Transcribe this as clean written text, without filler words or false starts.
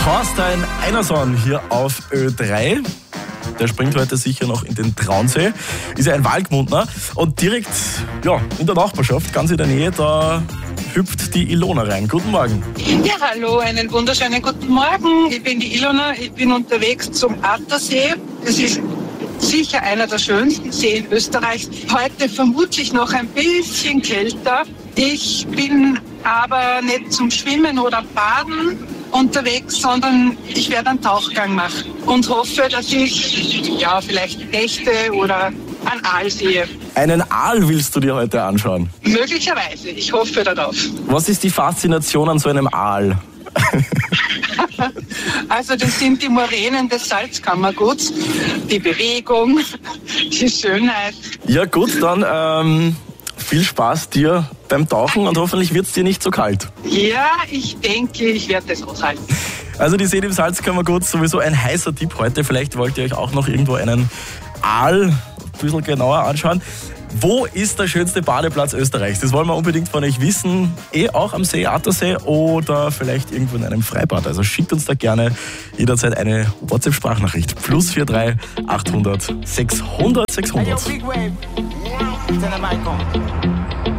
Thorstein Einerson hier auf Ö3. Der springt heute sicher noch in den Traunsee. Ist ja ein Wahlgmundner. Und direkt in der Nachbarschaft, ganz in der Nähe, da hüpft die Ilona rein. Guten Morgen. Ja, hallo, einen wunderschönen guten Morgen. Ich bin die Ilona, ich bin unterwegs zum Attersee. Das ist sicher einer der schönsten Seen Österreichs. Heute vermutlich noch ein bisschen kälter. Ich bin aber nicht zum Schwimmen oder Baden unterwegs, sondern ich werde einen Tauchgang machen und hoffe, dass ich vielleicht Hechte oder einen Aal sehe. Einen Aal willst du dir heute anschauen? Möglicherweise, ich hoffe darauf. Was ist die Faszination an so einem Aal? Also das sind die Moränen des Salzkammerguts, die Bewegung, die Schönheit. Ja gut, dann viel Spaß dir beim Tauchen und hoffentlich wird es dir nicht so kalt. Ja, ich denke, ich werde das aushalten. Also die Seen im Salzkammergut, sowieso ein heißer Tipp heute. Vielleicht wollt ihr euch auch noch irgendwo einen Aal ein bisschen genauer anschauen. Wo ist der schönste Badeplatz Österreichs? Das wollen wir unbedingt von euch wissen. Auch am See, Attersee oder vielleicht irgendwo in einem Freibad. Also schickt uns da gerne jederzeit eine WhatsApp-Sprachnachricht. +43 800 600 600. Hey, yo, Big Wave. Tell them I come.